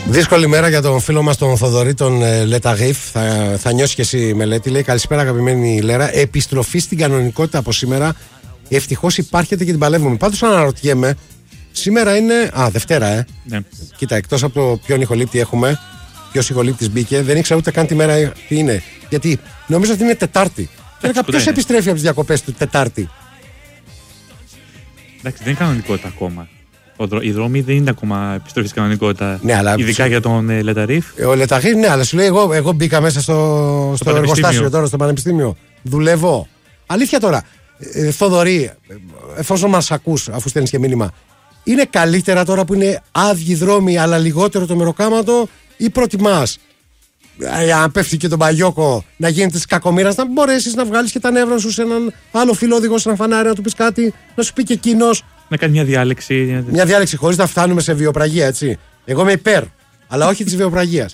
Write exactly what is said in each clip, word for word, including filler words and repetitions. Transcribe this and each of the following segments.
Δύσκολη μέρα για τον φίλο μας τον Θοδωρή, τον ε, Λεταγίφ. Θα, θα νιώσει και εσύ, Μελέτη. Λέει: καλησπέρα, αγαπημένη Λέρα. Επιστροφή στην κανονικότητα από σήμερα. Ευτυχώς υπάρχετε και την παλεύουμε. Πάντως αναρωτιέμαι, σήμερα είναι. Α, Δευτέρα, ε. Ναι. Κοίτα, εκτός από το ποιον ηχολήπτη έχουμε, ποιος ηχολήπτης μπήκε, δεν ήξερα ούτε καν τη μέρα τι είναι. Γιατί νομίζω ότι είναι Τετάρτη. Και έλεγα: ποιος επιστρέφει από τις διακοπές του Τετάρτη. Εντάξει, δεν είναι κανονικότητα ακόμα. Οι δρόμοι δεν είναι ακόμα επιστροφή στην κανονικότητα. Ναι, αλλά... Ειδικά για τον ε, Λεταρίφ. Ο Λεταρίφ, ναι, αλλά σου λέει: Εγώ, εγώ μπήκα μέσα στο, στο, στο εργοστάσιο τώρα, στο πανεπιστήμιο. Δουλεύω. Αλήθεια τώρα, ε, Θοδωρή, εφόσον μας ακούς, αφού στέλνεις και μήνυμα, είναι καλύτερα τώρα που είναι άδειοι δρόμοι, αλλά λιγότερο το μεροκάματο, ή προτιμάς, ε, αν πέφτει και τον Παγιώκο, να γίνεται τη κακομοίρα, να μπορέσεις να βγάλεις και τα νεύρα σου σε έναν άλλο φιλόδηγο, σε ένα φανάρι, να του πεις κάτι, να σου πει και εκείνος. Να κάνει μια διάλεξη. Μια διάλεξη χωρίς να φτάνουμε σε βιοπραγία, έτσι. Εγώ είμαι υπέρ, αλλά όχι της βιοπραγίας.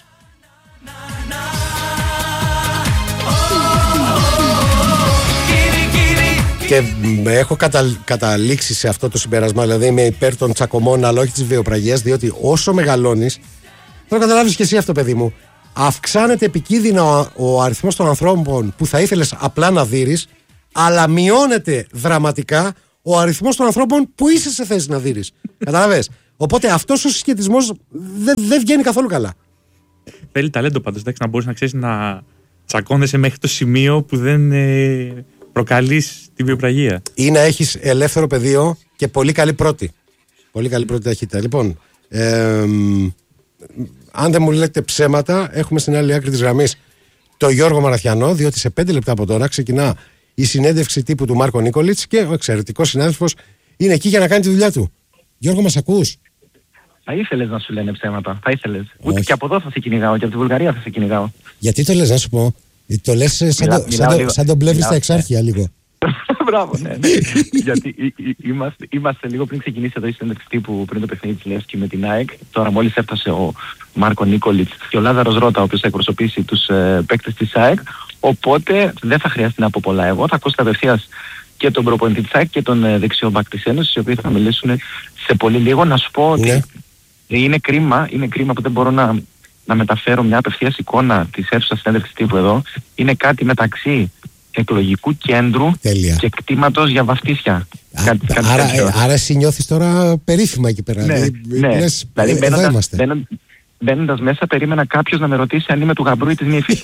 Και έχω κατα... καταλήξει σε αυτό το συμπέρασμα, δηλαδή είμαι υπέρ των τσακωμών, αλλά όχι της βιοπραγίας, διότι όσο μεγαλώνεις, θα καταλάβεις και εσύ αυτό, παιδί μου, αυξάνεται επικίνδυνα ο, ο αριθμός των ανθρώπων που θα ήθελες απλά να δείρεις, αλλά μειώνεται δραματικά ο αριθμός των ανθρώπων που είσαι σε θέση να δείρεις. Καταλαβες. Οπότε αυτός ο συσχετισμός δεν δε βγαίνει καθόλου καλά. Θέλει ταλέντο πάντως, εντάξει, να μπορείς να ξέρεις να τσακώνεσαι μέχρι το σημείο που δεν ε, προκαλείς τη βιοπραγία. Ή να έχεις ελεύθερο πεδίο και πολύ καλή πρώτη. Πολύ καλή πρώτη ταχύτητα. Λοιπόν, ε, αν δεν μου λέτε ψέματα, έχουμε στην άλλη άκρη της γραμμής το Γιώργο Μαραθιανό, διότι σε πέντε λεπτά από τώρα ξεκινά η συνέντευξη τύπου του Μάρκο Νίκολιτς και ο εξαιρετικός συνάδελφος είναι εκεί για να κάνει τη δουλειά του. Γιώργο, μας ακούς? Θα ήθελες να σου λένε ψέματα. Θα ήθελες. Ούτε και από εδώ θα σε κυνηγάω και από τη Βουλγαρία θα σε κυνηγάω. Γιατί το λες, να σου πω? Το λες σαν, Μιλά, το, σαν, το, σαν τον Πλεύρη στα εξάρχεια λίγο. Μπράβο, ναι, ναι. Γιατί είμαστε, είμαστε λίγο πριν ξεκινήσει εδώ η συνέντευξη τύπου πριν το παιχνίδι της Λεύσκη με την ΑΕΚ. Τώρα μόλις έφτασε ο Μάρκο Νίκολιτς και ο Λάζαρος Ρώτα, ο οποίος θα εκπροσωπήσει τους ε, παίκτες της ΑΕΚ. Οπότε δεν θα χρειαστεί να πω πολλά εγώ. Θα ακούσω κατευθείαν και τον προπονητή της ΑΕΚ και τον ε, δεξιό μπακ της Ένωσης, οι οποίοι θα μιλήσουν σε πολύ λίγο. Να σου πω ότι ναι. είναι, κρίμα, είναι κρίμα που δεν μπορώ να, να μεταφέρω μια απευθείας εικόνα της αίθουσας συνέντευξης τύπου εδώ. Είναι κάτι μεταξύ εκλογικού κέντρου Τέλεια. και κτήματος για βαφτίσια. Α, κάτι, κάτι άρα, ε, άρα εσύ νιώθεις τώρα περίφημα εκεί πέρα. Ναι, δηλαδή, ναι. Λες, δηλαδή, ε, εδώ είμαστε. Μπαίνοντας μέσα περίμενα κάποιος να με ρωτήσει αν είμαι του γαμπρού ή της νύφης.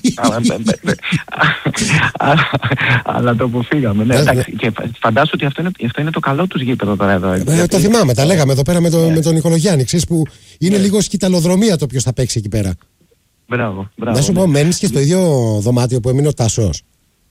Αλλά το αποφύγαμε. Ναι, και φαντάσου ότι αυτό είναι, αυτό είναι το καλό τους γήπεδο τώρα εδώ. Ε, το θυμάμαι, τα λέγαμε εδώ πέρα με, το, με τον Νικολογιάννη. Ξέρεις που είναι λίγο σκηταλοδρομία το ποιος θα παίξει εκεί πέρα. Μπράβο, μπράβο. Να σου πω, μένεις και στο ίδιο δωμάτιο που έμεινε ο Τάσος?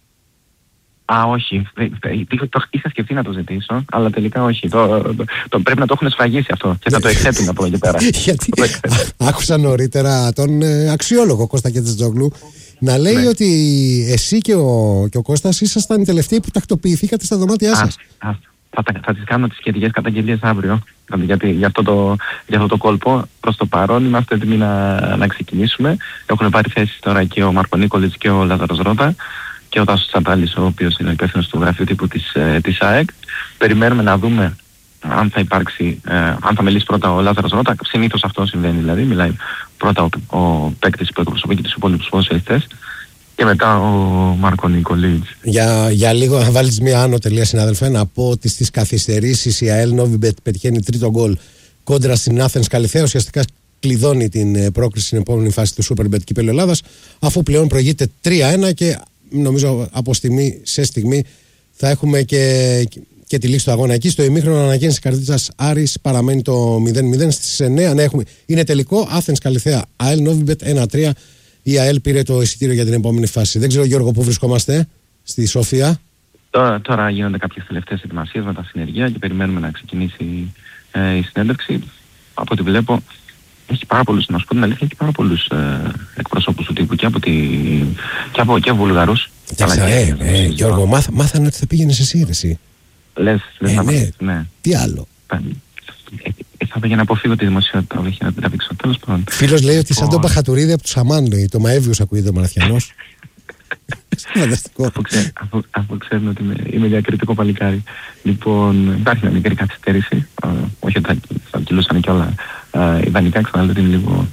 Α, όχι. Είχα σκεφτεί να το ζητήσω, αλλά τελικά όχι. Το, το, το, πρέπει να το έχουν σφραγίσει αυτό και θα το εξέτουν από εκεί πέρα. Γιατί άκουσα νωρίτερα τον ε, αξιόλογο Κώστα Κετζετζόγλου να λέει ναι. ότι εσύ και ο, και ο Κώστας ήσασταν οι τελευταίοι που τακτοποιηθήκατε στα δωμάτια σας. Α, α, θα, θα τις κάνω τις σχετικές καταγγελίες αύριο. Γιατί για αυτό το, για αυτό το κόλπο προς το παρόν είμαστε έτοιμοι να, να ξεκινήσουμε. Έχουν πάρει θέσεις τώρα και ο Μάρκο Νίκολιτς και ο Λάζαρος Ρώτα και ο Τάσος Τσαντάλης, ο οποίος είναι ο υπεύθυνος του γραφείου τύπου της, ε, της ΑΕΚ. Περιμένουμε να δούμε αν θα υπάρξει, ε, αν θα μιλήσει πρώτα ο Λάζαρος Ρώτα. Συνήθως αυτό συμβαίνει, δηλαδή μιλάει πρώτα ο, ο παίκτης που εκπροσωπεί και τους υπόλοιπους ποδοσφαιριστές και μετά ο Μάρκο Νίκολιτς. Για, για λίγο να βάλεις μια άνω τελεία, συνάδελφε, να πω ότι στις καθυστερήσεις η ΑΕΛ Νόβιμπετ πετυχαίνει τρίτο γκολ κόντρα στην Άθενς Καλιθέα. Ουσιαστικά κλειδώνει την πρόκριση στην επόμενη φάση του Superbet Κυπέλλου Ελλάδας, αφού πλέον προηγείται τρία ένα και νομίζω από στιγμή σε στιγμή θα έχουμε και, και τη λήξη του αγώνα. Εκεί στο ημίχρονο αναγέννηση Καρδίτσας Άρης παραμένει το μηδέν μηδέν. Στις εννέα ναι, έχουμε. Είναι τελικό Άθενς Καλιθέα ΑΕΛ Νόβιμπετ ένα τρία. Η ΑΕΛ πήρε το εισιτήριο για την επόμενη φάση. Δεν ξέρω, Γιώργο, πού βρισκόμαστε στη Σοφία. Τώρα, τώρα γίνονται κάποιες τελευταίες ετοιμασίες με τα συνεργεία και περιμένουμε να ξεκινήσει ε, η συνέντευξη. Από ό,τι βλέπω έχει πάρα πολλούς, να σου πω την αλήθεια, έχει πάρα πολλούς ε, εκπροσώπους του τύπου και από, τη, και από, και από Βουλγαρούς. Εντάξει, ε, ε, ε, Γιώργο, μάθ, μάθανε ότι θα πήγαινες εσύ, εσύ. Λες, λες ε, να ναι. πας, ναι. Τι άλλο. Ε, ε, θα πήγα να αποφύγω τη δημοσιότητα, όχι να την τραβήξω. Τέλος πάντων. Φίλος λέει ότι σαν τον Παχατουρίδη από του Σαμάν, λέει, το Μαέβιος ακούγεται ο Μαραθιανός. Φανταστικό. Αφού, ξέ, αφού, αφού ξέρουν ότι είμαι, είμαι διακριτικό παλικάρι. Λοιπόν, υπάρχει μια μικρή καθυστέρηση. Uh, όχι ότι θα, θα κυλούσαν και όλα uh, ιδανικά, ξαναλέω ότι είναι λίγο. Έχουμε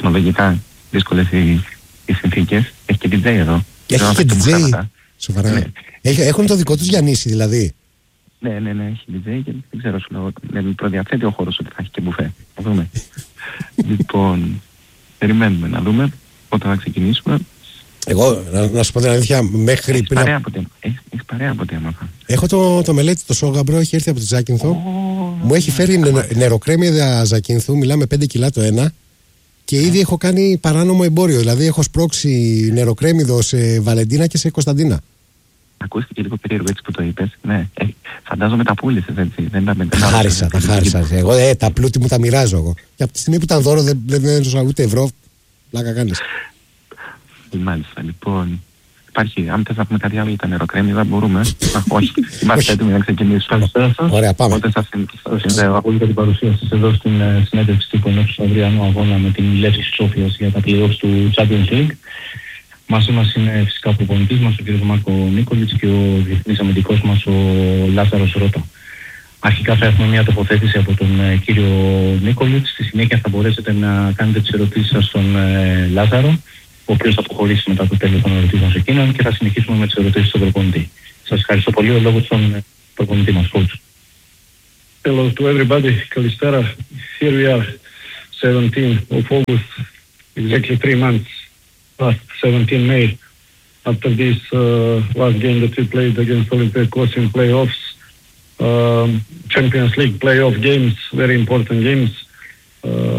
τεχνολογικά δύσκολες οι, οι συνθήκες. Έχει και ντι τζέι εδώ. Έχει και ντι τζέι. Σοβαρά. Ναι. Έχουν το δικό τους Γιαννίση δηλαδή. Ναι, ναι, ναι, έχει ντι τζέι και δεν ξέρω σου λέω. Δεν προδιαθέτει ο χώρος ότι θα έχει και μπουφέ. Θα δούμε. Λοιπόν, περιμένουμε να δούμε πότε θα ξεκινήσουμε. Εγώ, να, να σου πω την αλήθεια, μέχρι έχεις πριν. Παρέα από τι, έχεις, έχεις παρέα από τι έμαθα. Έχω το, το μελέτη, το Σόγαμπρο, έχει έρθει από τη Ζάκυνθο. Oh, μου έχει φέρει νε, νεροκρέμια Ζακύνθου, μιλάμε πέντε κιλά το ένα. Και ήδη έχω κάνει παράνομο εμπόριο. Δηλαδή έχω σπρώξει νεροκρέμιδο σε Βαλεντίνα και σε Κωνσταντίνα. Ακούστηκε λίγο περίεργο έτσι που το είπες. Ναι, ε, φαντάζομαι τα πούλησες έτσι. Δεν τα, τα χάρισα, τα χάρισα. Εγώ ε, τα πλούτη μου τα μοιράζω εγώ. Και από τη στιγμή που ήταν δώρο δεν, δεν έδωσα ούτε ευρώ. Πλάκα κάνεις. Μάλιστα, λοιπόν. Υπάρχει, αν θες να πούμε κάτι άλλο για τα νεροκρέμιδα, μπορούμε. Όχι, είμαστε έτοιμοι να ξεκινήσουμε. Ωραία, πάμε. Οπότε σας συνδέω. Πολύ για την παρουσία σας εδώ στην συνέντευξη τύπου ενός αυριανού αγώνα με την Λεύση Σόφιας για τα play-offs του Champions League. Μαζί μας είναι φυσικά ο προπονητής μας, ο κ. Μάρκο Νίκολιτς, και ο διεθνής αμυντικός μας, ο Λάζαρος Ρώτα. Αρχικά θα έχουμε μια τοποθέτηση από τον κύριο Νίκολιτς. Στη συνέχεια θα μπορέσετε να κάνετε τις ερωτήσεις σας στον Λάζαρο, ο οποίος θα αποχωρήσει μετά το τέλος των ερωτήσεων σε εκείνον, και θα συνεχίσουμε με τις ερωτήσεις στον προπονητή. Σας ευχαριστώ πολύ. Ο λόγος στον προπονητή μας, coach. Hello to everybody. Kalistera. Here we are, seventeenth of August, exactly three months past seventeenth May. After this uh, last game that we played against Olympiacos in playoffs, um, Champions League playoff games, very important games. Uh,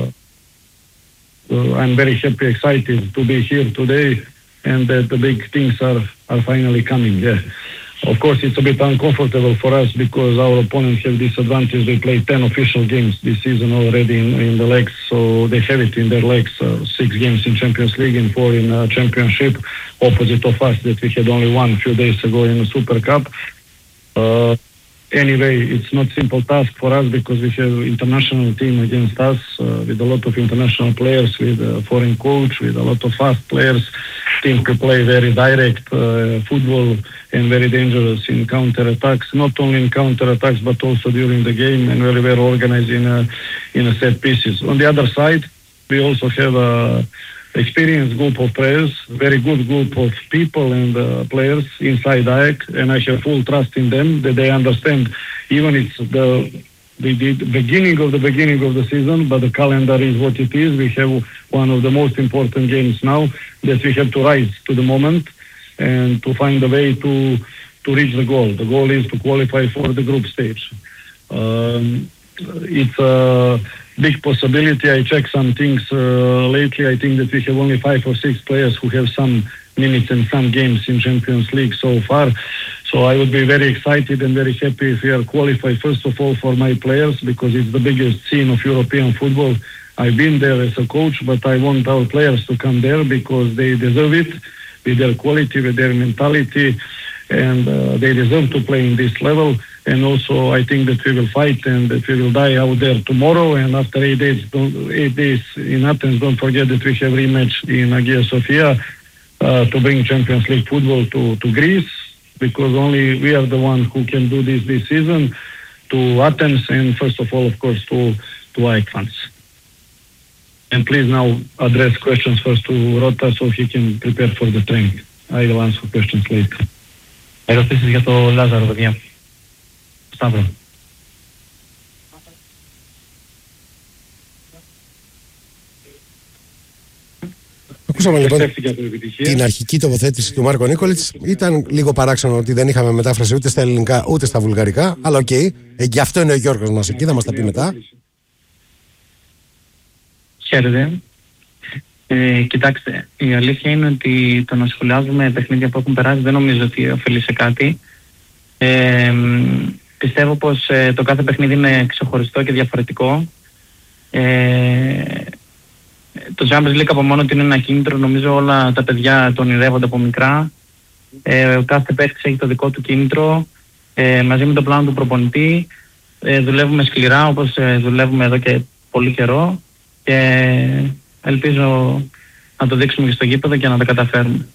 Uh, I'm very happy, excited to be here today, and that the big things are, are finally coming. Yeah. Of course, it's a bit uncomfortable for us because our opponents have this advantage. They play ten official games this season already in, in the legs, so they have it in their legs. Uh, six games in Champions League and four in uh, Championship, opposite of us that we had only one a few days ago in the Super Cup. Uh, Anyway, it's not simple task for us because we have international team against us uh, with a lot of international players, with a foreign coach, with a lot of fast players. Team to play very direct uh, football and very dangerous in counter attacks. Not only in counter attacks, but also during the game, and very well organized in a, in a set pieces. On the other side, we also have a experienced group of players, very good group of people and uh, players inside A E K, and I have full trust in them that they understand. Even it's the, the the beginning of the beginning of the season, but the calendar is what it is. We have one of the most important games now that we have to rise to the moment and to find a way to to reach the goal. The goal is to qualify for the group stage. Um, it's a big possibility. I checked some things uh, lately. I think that we have only five or six players who have some minutes and some games in Champions League so far. So I would be very excited and very happy if we are qualified, first of all, for my players, because it's the biggest scene of European football. I've been there as a coach, but I want our players to come there because they deserve it with their quality, with their mentality, and uh, they deserve to play in this level. And also, I think that we will fight and that we will die out there tomorrow. And after eight days, don't, eight days in Athens, don't forget that we have rematch in Hagia Sophia uh, to bring Champions League football to, to Greece, because only we are the one who can do this this season, to Athens, and first of all, of course, to, to A E K fans. And please now address questions first to Rota so he can prepare for the training. I will answer questions later. Ερωτήσεις για το Λάζαρο, παιδιά. Σταύρο. Ακούσαμε λοιπόν την αρχική τοποθέτηση του Μάρκο Νίκολιτς. Ήταν λίγο παράξενο ότι δεν είχαμε μετάφραση ούτε στα ελληνικά ούτε στα βουλγαρικά, αλλά οκ, okay. ε, γι' αυτό είναι ο Γιώργος μας εκεί, θα μας τα πει μετά. Χαίρετε. Ε, κοιτάξτε, η αλήθεια είναι ότι το να σχολιάζουμε παιχνίδια που έχουν περάσει δεν νομίζω ότι ωφελεί σε κάτι. Ε, πιστεύω πως ε, το κάθε παιχνίδι είναι ξεχωριστό και διαφορετικό. Ε, το Champions League από μόνο του είναι ένα κίνητρο. Νομίζω όλα τα παιδιά το ονειρεύονται από μικρά. Ε, ο κάθε παίκτης έχει το δικό του κίνητρο. Ε, μαζί με το πλάνο του προπονητή ε, δουλεύουμε σκληρά, όπως ε, δουλεύουμε εδώ και πολύ καιρό, και ελπίζω να το δείξουμε και στο γήπεδο και να τα καταφέρουμε.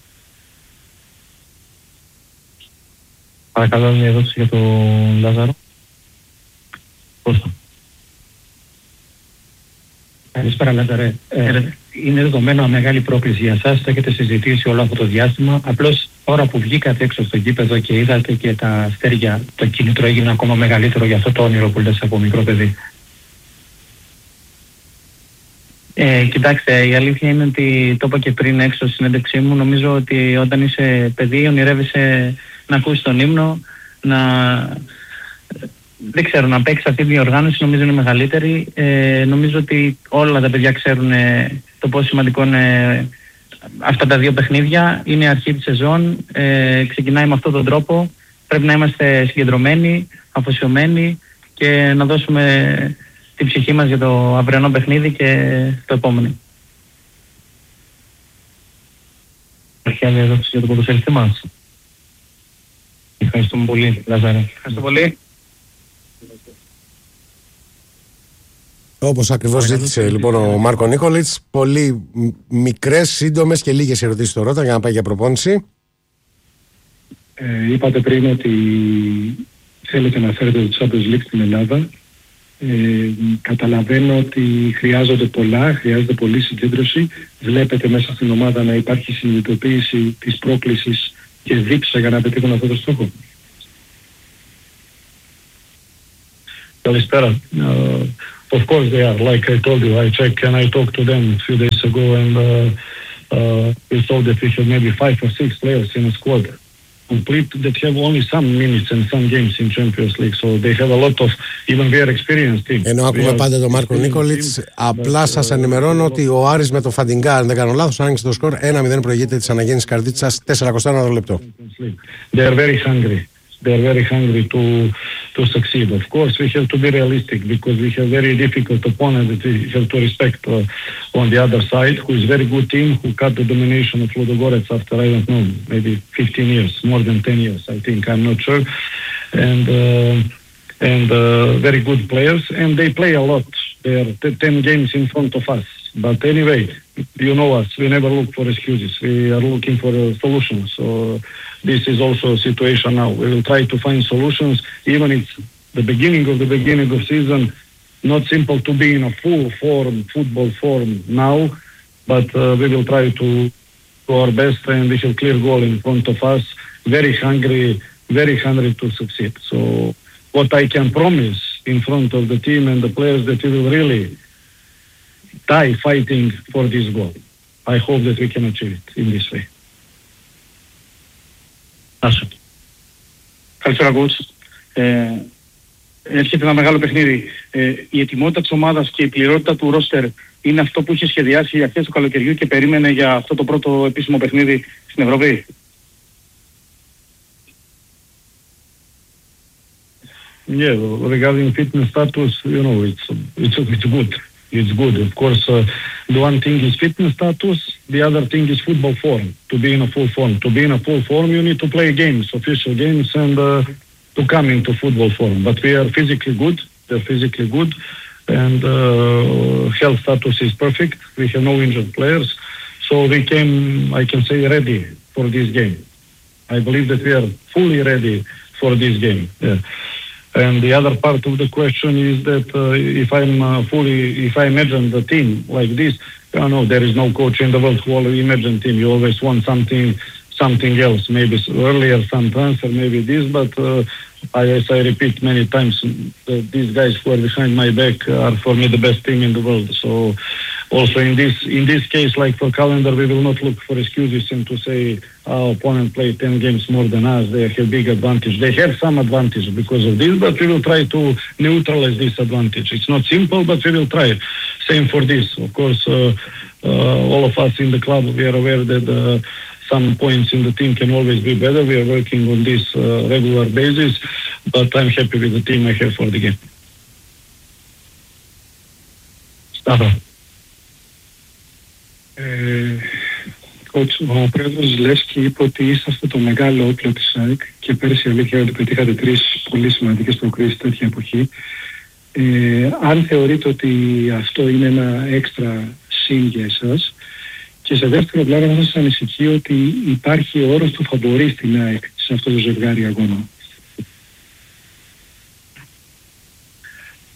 Παρακαλώ μια ερώτηση για τον Λάζαρο. Κώστα. Καλησπέρα, Λάζαρε. Ε, είναι δεδομένο μεγάλη πρόκληση για εσάς. Το έχετε συζητήσει όλο αυτό το διάστημα. Απλώς, ώρα που βγήκατε έξω στο γήπεδο και είδατε και τα αστέρια, το κίνητρο έγινε ακόμα μεγαλύτερο για αυτό το όνειρο που λες από μικρό παιδί. Ε, κοιτάξτε, η αλήθεια είναι ότι το είπα και πριν έξω στη συνέντευξή μου. Νομίζω ότι όταν είσαι παιδί, ονειρεύεσαι να ακούσεις τον ύμνο, να. Δεν ξέρω, να παίξει αυτή την διοργάνωση, νομίζω είναι μεγαλύτερη. Ε, νομίζω ότι όλα τα παιδιά ξέρουν ε, το πόσο σημαντικό είναι αυτά τα δύο παιχνίδια. Είναι αρχή της σεζόν, ε, ξεκινάει με αυτόν τον τρόπο. Πρέπει να είμαστε συγκεντρωμένοι, αφοσιωμένοι και να δώσουμε την ψυχή μας για το αυριανό παιχνίδι και το επόμενο. Αρχαία διαδόξη για το ποδοσφαιριστή μας. Ευχαριστούμε πολύ, Λάζαρε. Ευχαριστώ πολύ. Όπως ακριβώς ζήτησε λοιπόν ο Μάρκο Νίκολιτς, πολύ μικρές, σύντομες και λίγες ερωτήσεις στο Ρώτα για να πάει για προπόνηση. Ε, είπατε πριν ότι θέλετε να φέρετε το Champions League στην Ελλάδα. Ε, καταλαβαίνω ότι χρειάζονται πολλά, χρειάζεται πολλή συγκέντρωση. Βλέπετε μέσα στην ομάδα να υπάρχει συνειδητοποίηση της πρόκλησης και δίψα για να πετύχουν αυτό το στόχο. Καλησπέρα. Uh, of course they are. Like I told you, I checked and I talked to them a few days ago, and uh, uh, we saw that we have maybe five or six players in a squad complete that have only some minutes and some games in Champions League. So they have a lot of, even very experienced team. Ενώ ακούμε πάντα τον Μάρκο Νίκολιτς, απλά σας ενημερώνω ότι ο Άρης με το Φαντιγκά, αν δεν κάνω λάθος, άνοιξε το σκορ ένα μηδέν, προηγείται της Αναγέννης Καρδίτσας τέσσερα είκοσι λεπτό. They are very hungry. They are very hungry to to succeed. Of course, we have to be realistic because we have very difficult opponent that we have to respect uh, on the other side, who is very good team, who cut the domination of Ludogorets after, I don't know, maybe fifteen years, more than ten years, I think, I'm not sure. And uh, and uh, very good players, and they play a lot. They are t- ten games in front of us. But anyway, you know us, we never look for excuses. We are looking for uh, solutions. So this is also a situation now. We will try to find solutions, even it's the beginning of the beginning of season, not simple to be in a full form, football form now, but uh, we will try to do our best, and we have clear goal in front of us, very hungry, very hungry to succeed. So what I can promise in front of the team and the players that we will really die fighting for this goal. I hope that we can achieve it in this way. Άσο. Καλησπέρα, coach. Ε, έρχεται ένα μεγάλο παιχνίδι. Ε, η ετοιμότητα της ομάδας και η πληρότητα του ρόστερ είναι αυτό που είχε σχεδιάσει για αρχές του καλοκαιριού και περίμενε για αυτό το πρώτο επίσημο παιχνίδι στην Ευρώπη. Yeah, regarding fitness status, you know, it's it's it's good. It's good. Of course, uh, the one thing is fitness status. The other thing is football form. To be in a full form. To be in a full form, you need to play games, official games, and uh, to come into football form. But we are physically good. They're physically good, and uh, health status is perfect. We have no injured players, so we came, I can say, ready for this game. I believe that we are fully ready for this game. Yeah. And the other part of the question is that uh, if I'm uh, fully, if I imagine the team like this, you know, there is no coach in the world who will imagine team. You always want something, something else. Maybe earlier some transfer, maybe this, but uh, I, as I repeat many times, uh, these guys who are behind my back are for me the best team in the world. So also in this in this case, like for calendar, we will not look for excuses and to say our opponent played ten games more than us. They have big advantage. They have some advantage because of this, but we will try to neutralize this advantage. It's not simple, but we will try. Same for this. Of course, uh, uh, all of us in the club, we are aware that uh, some points in the team can always be better. We are working on this uh, regular basis, but I'm happy with the team I have for the game. Σταύρο. Ε, ο πρόεδρος Λεύσκη είπε ότι είσαστε το μεγάλο όπλο της ΑΕΚ και πέρσι αλήθεια ότι πετύχατε τρεις πολύ σημαντικές προκρίσεις τέτοια εποχή. Ε, αν θεωρείτε ότι αυτό είναι ένα έξτρα συν για εσάς, και σε δεύτερο πλάνο θα σας ανησυχεί ότι υπάρχει ο όρος του φαβορί στην ΑΕΚ σε αυτό το ζευγάρι αγώνα.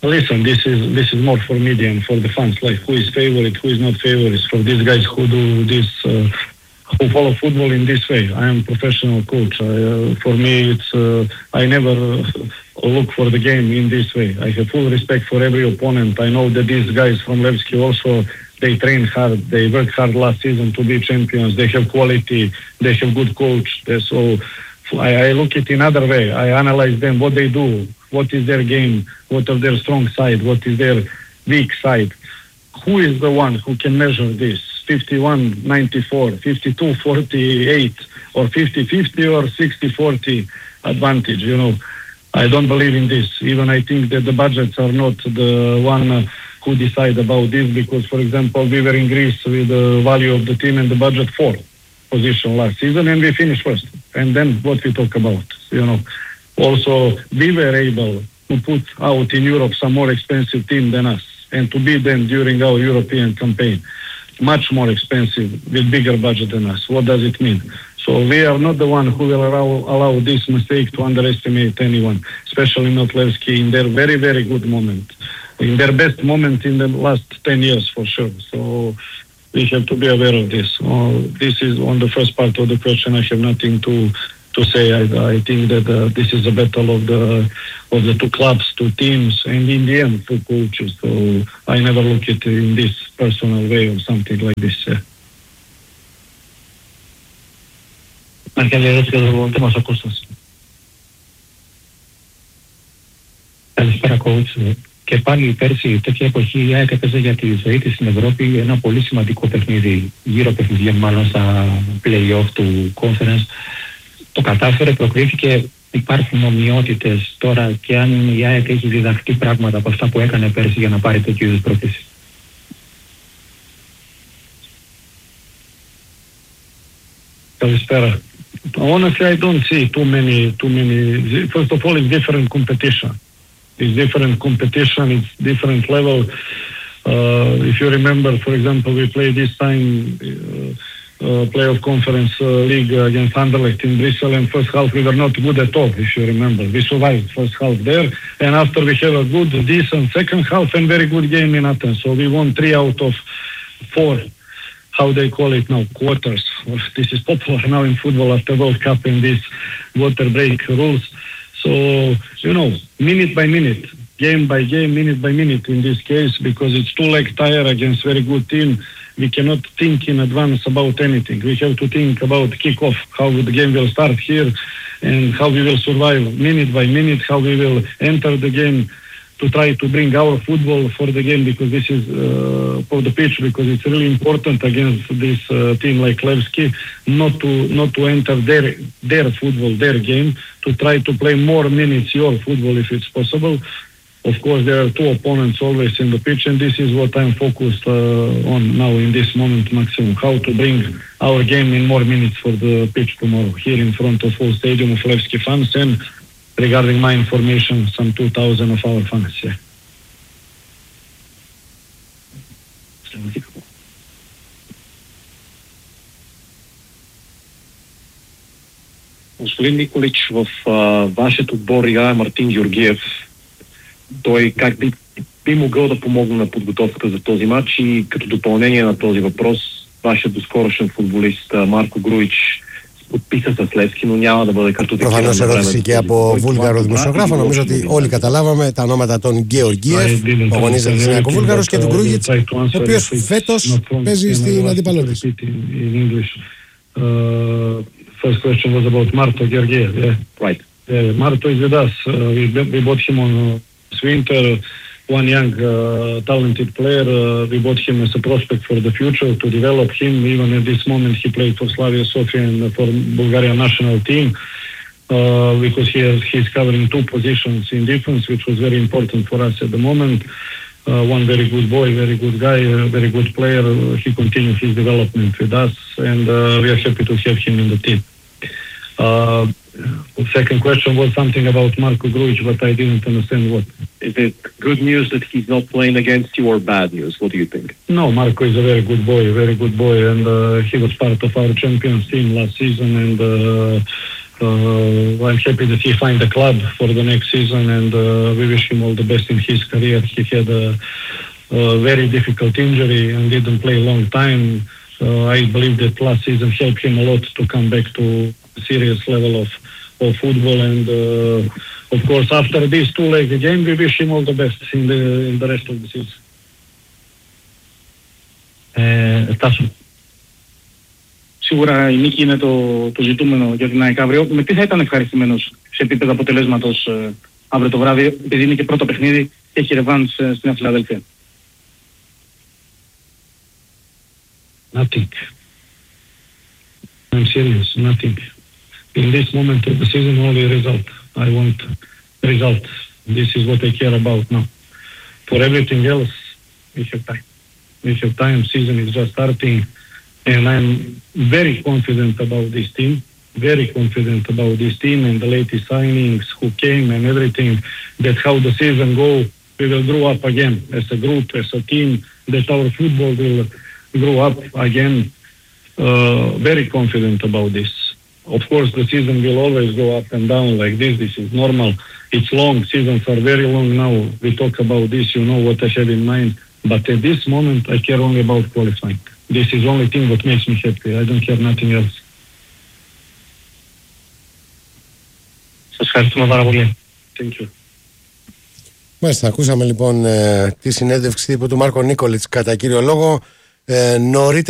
Listen, this is this is more for media and for the fans, like who is favorite, who is not favorite, for these guys who do this, uh, who follow football in this way. I am a professional coach. I, uh, for me, it's uh, I never uh, look for the game in this way. I have full respect for every opponent. I know that these guys from Levski also, they train hard, they worked hard last season to be champions. They have quality, they have good coach. They, so I, I look at it in another way. I analyze them, what they do, what is their game, what are their strong side, what is their weak side. Who is the one who can measure this? fifty-one ninety-four, fifty-two forty-eight, or fifty fifty, or sixty forty advantage, you know. I don't believe in this. Even I think that the budgets are not the one uh, who decide about this, because, for example, we were in Greece with the value of the team and the budget four position last season, and we finished first. And then what we talk about, you know. Also, we were able to put out in Europe some more expensive team than us, and to beat them during our European campaign. Much more expensive, with bigger budget than us. What does it mean? So we are not the one who will allow, allow this mistake to underestimate anyone, especially not Levski in their very, very good moment. In their best moment in the last ten years, for sure. So we have to be aware of this. Uh, this is on the first part of the question. I have nothing to to say. I, I think that uh, this is a battle of the of the two clubs, two teams, and in the end, two coaches. So I never look at it in this personal way or something like this. Yeah. Καλησπέρα, coach. Και πάλι πέρσι τέτοια εποχή η ΑΕΚ έπαιζε για τη ζωή της στην Ευρώπη ένα πολύ σημαντικό παιχνίδι, γύρω παιχνιδιών μάλλον στα play-off του conference. Το κατάφερε, προκρίθηκε, υπάρχουν ομοιότητες τώρα, και αν η ΑΕΚ έχει διδαχτεί πράγματα από αυτά που έκανε πέρσι για να πάρει τέτοιου είδους πρόκληση. Καλησπέρα. Honestly, I don't see too many, too many. First of all, it's different competition. It's different competition. It's different level. Uh, if you remember, for example, we played this time uh, uh, playoff conference uh, league against Anderlecht in Bristol, and first half we were not good at all. If you remember, we survived first half there, and after we have a good, decent second half and very good game in Athens. So we won three out of four. How they call it now, quarters. This is popular now in football after World Cup and these water break rules. So, you know, minute by minute, game by game, minute by minute in this case, because it's two leg tire against very good team. We cannot think in advance about anything. We have to think about kick-off, how the game will start here, and how we will survive minute by minute, how we will enter the game, to try to bring our football for the game, because this is uh, for the pitch, because it's really important against this uh, team like Levski not to not to enter their their football, their game, to try to play more minutes your football if it's possible. Of course, there are two opponents always in the pitch, and this is what I'm focused uh, on now in this moment maximum, how to bring our game in more minutes for the pitch tomorrow, here in front of full stadium of Levski fans, and regarding my information, some two thousand of our fans, yeah. Господин Николич, в а, вашето отбор играе Мартин Георгиев. Той как би, би могъл да помогне на подготовката за този матч, и като допълнение на този въпрос, вашият доскорошен футболист Марко Груич podpisa sa Levski, но няма да бъде като такива. Προφανώς ερώτηση και από Βούλγαρο δημοσιογράφο. Νομίζω ότι όλοι καταλάβαμε τα ονόματα των Γεωργίεφ, που αγωνίζεται στην ΑΕΚ Βούλγαρος, και του Γκρούγιτς, ο οποίος φέτος παίζει στην αντιπαλότητα. First question was about Marto Georgiev. Yeah. Right. Yeah, Marto is with us. Uh, we, we bought him on uh, this winter. One young, uh, talented player. Uh, we bought him as a prospect for the future to develop him. Even at this moment, he played for Slavia Sofia and for Bulgarian national team, uh, because he has, he's covering two positions in defense, which was very important for us at the moment. Uh, one very good boy, very good guy, a very good player. He continued his development with us, and uh, we are happy to have him in the team. Uh, the second question was something about Marko Grujic, but I didn't understand what. Is it good news that he's not playing against you, or bad news? What do you think? No, Marko is a very good boy, very good boy, and uh, he was part of our champions team last season, and uh, Uh, I'm happy that he find a club for the next season, and uh, we wish him all the best in his career. He had a, a very difficult injury and didn't play a long time. Uh, I believe that last season helped him a lot to come back to a serious level of, of football, and uh, of course after this two-leg game we wish him all the best in the, in the rest of the season. Ε, Στάσου. Σίγουρα η νίκη είναι το, το ζητούμενο για την ΑΕΚ αύριο. Με τι θα ήταν ευχαριστημένος σε επίπεδο αποτελέσματος ε, αύριο το βράδυ, επειδή είναι και πρώτο παιχνίδι και έχει ρεβάνς ε, στην Φιλαδέλφια? Nothing. I'm serious, nothing. In this moment of the season, only result. I want results. This is what I care about now. For everything else, we have time. We have time. Season is just starting, and I'm very confident about this team. Very confident about this team and the latest signings who came and everything. That how the season go, we will grow up again as a group, as a team. That our football will grow up again. Uh, very confident about this. Of course, the season will always go up and down like this. This is normal. It's long. Seasons are very long now. We talk about this. You know what I have in mind. But at this moment, I care only about qualifying. This is the only thing that makes me happy. I don't care nothing else. Σας ευχαριστούμε πάρα πολύ. Thank you. Μάλιστα, ακούσαμε λοιπόν ε, τη συνέντευξη τύπου του Μάρκο Νίκολιτς κατά κύριο λόγο. Ε, νωρίτερα